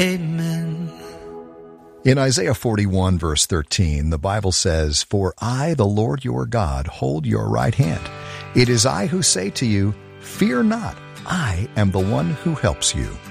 Amen. In Isaiah 41, verse 13, the Bible says, "For I, the Lord your God, hold your right hand. It is I who say to you, fear not, I am the one who helps you."